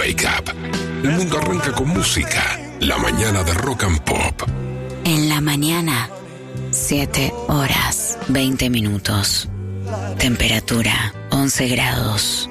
Wake Up. El mundo arranca con música. La mañana de Rock and Pop. En la mañana, 7 horas, 20 minutos. Temperatura, 11 grados.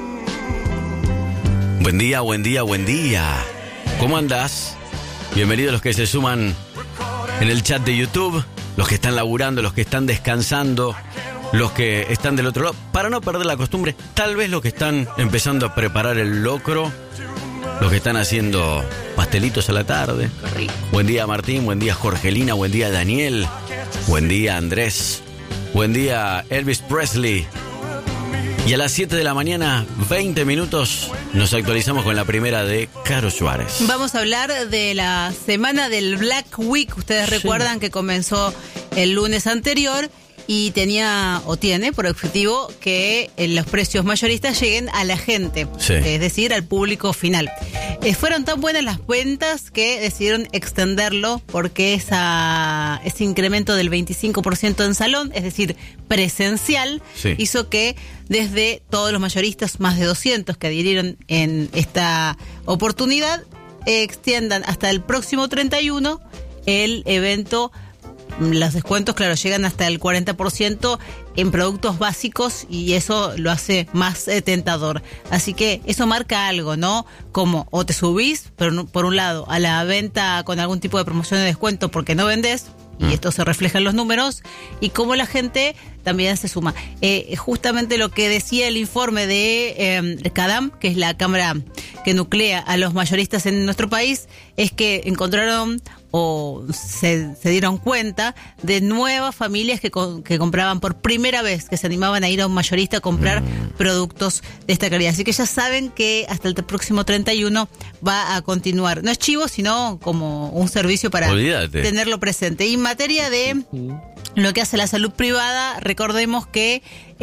Buen día, buen día, buen día. ¿Cómo andás? Bienvenidos los que se suman en el chat de YouTube, los que están laburando, los que están descansando, los que están del otro lado. Para no perder la costumbre, tal vez los que están empezando a preparar el locro, los que están haciendo pastelitos a la tarde. Buen día Martín, buen día Jorgelina, buen día Daniel, buen día Andrés, buen día Elvis Presley. Y a las 7 de la mañana, 20 minutos, nos actualizamos con la primera de Caro Suárez. Vamos a hablar de la semana del Black Week. Ustedes recuerdan que comenzó el lunes anterior y tenía o tiene por objetivo que los precios mayoristas lleguen a la gente, es decir, al público final. Fueron tan buenas las ventas que decidieron extenderlo porque ese incremento del 25% en salón, es decir, presencial, hizo que desde todos los mayoristas, más de 200 que adhirieron en esta oportunidad, extiendan hasta el próximo 31 el evento. Los descuentos, claro, llegan hasta el 40% en productos básicos y eso lo hace más tentador. Así que eso marca algo, ¿no? Como o te subís, pero por un lado, a la venta con algún tipo de promoción de descuento porque no vendés, y esto se refleja en los números, y cómo la gente también se suma. Justamente lo que decía el informe de CADAM, que es la cámara que nuclea a los mayoristas en nuestro país, es que encontraron o se dieron cuenta de nuevas familias que compraban por primera vez, que se animaban a ir a un mayorista a comprar productos de esta calidad. Así que ya saben que hasta el próximo 31 va a continuar. No es chivo, sino como un servicio para tenerlo presente. Y en materia de lo que hace la salud privada, recordemos que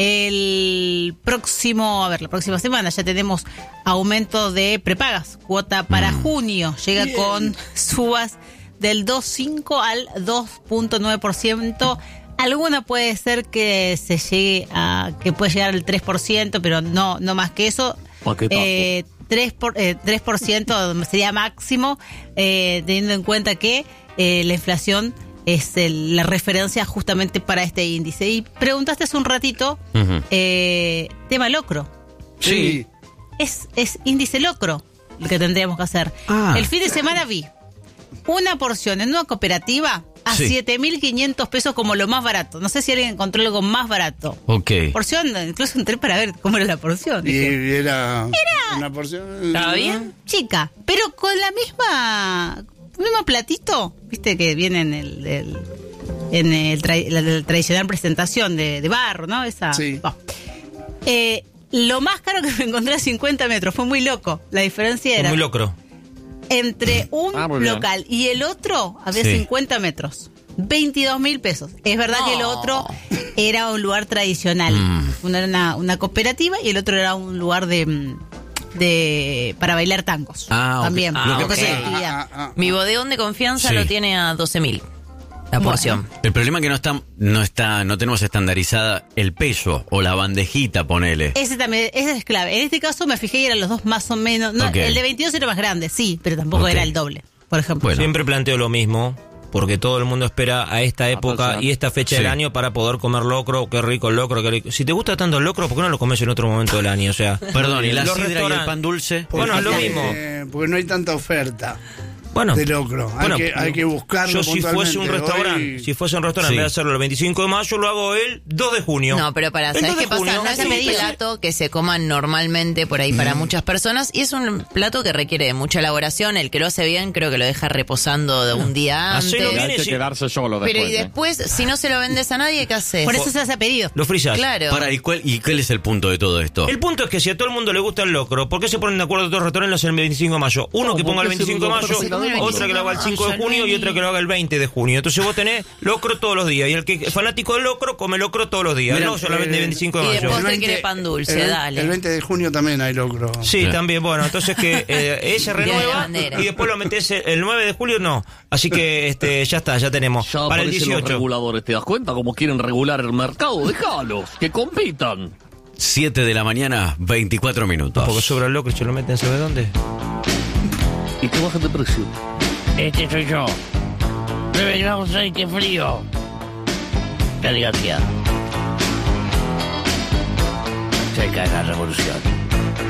la próxima semana ya tenemos aumento de prepagas. Cuota para junio llega con subas del 2.5 al 2.9%. Alguna puede ser que se llegue que puede llegar al 3%, pero no más que eso. 3% sería máximo, teniendo en cuenta que la inflación es la referencia justamente para este índice. Y preguntaste hace un ratito, tema locro. Sí. Es índice locro lo que tendríamos que hacer. El fin de semana vi una porción en una cooperativa a 7.500 pesos como lo más barato. No sé si alguien encontró algo más barato. Porción, incluso entré para ver cómo era la porción. Y era una porción. ¿Estaba bien? Chica, pero con la mismo platito, viste que viene en la tradicional presentación de barro, ¿no? Esa. Sí. Lo más caro que me encontré a 50 metros, fue muy loco. La diferencia era... Muy locro. Entre un local y el otro había 50 metros. 22.000 pesos. Es verdad que el otro era un lugar tradicional. Uno era una cooperativa y el otro era un lugar para bailar tangos. También. Mi bodegón de confianza lo tiene a 12.000. La porción. El problema es que no tenemos estandarizada el peso o la bandejita, ponele. Ese es clave. En este caso me fijé y eran los dos más o menos. No, el de 22 era más grande, sí, pero tampoco era el doble, por ejemplo. Bueno. Siempre planteo lo mismo, porque todo el mundo espera a esta época y esta fecha del año para poder comer locro. Qué rico el locro, qué rico. Si te gusta tanto el locro, ¿por qué no lo comes en otro momento del año? O sea, perdón, ¿y la sidra y el pan dulce? Bueno, es lo mismo. Porque no hay tanta oferta. Bueno, de locro. Hay que buscarlo. Yo si fuese un restaurante, en vez de hacerlo el 25 de mayo, lo hago el 2 de junio. No, pero ¿sabes qué pasa? No es un plato que se coma normalmente por ahí para muchas personas y es un plato que requiere de mucha elaboración. El que lo hace bien creo que lo deja reposando de un día antes. Hay que quedarse solo después. Pero y después, si no se lo vendes a nadie, ¿qué haces? Por eso se hace pedido. Lo frizas. Claro. ¿Y cuál es el punto de todo esto? El punto es que si a todo el mundo le gusta el locro, ¿por qué se ponen de acuerdo todos los restaurantes el 25 de mayo? Uno que ponga el 25 de mayo, otra que lo haga el 5 de junio y otra que lo haga el 20 de junio. Entonces vos tenés locro todos los días. Y el que es fanático del locro, come locro todos los días. No solamente el 25 de mayo. Y después quiere pan dulce, dale. El 20 de junio también hay locro. Sí, también. Bueno, entonces que ese renueva y después lo metés el 9 de julio, no. Así que ya está, ya tenemos. Ya para el 18. Los reguladores, ¿te das cuenta cómo quieren regular el mercado? Déjalos, que compitan. 7 de la mañana, 24 minutos. Porque sobra el locro y se lo meten, ¿sabe dónde? ¿Y qué bajan de precio? Este soy yo. 9 grados 6, qué frío. Caligancia. Se cae la revolución.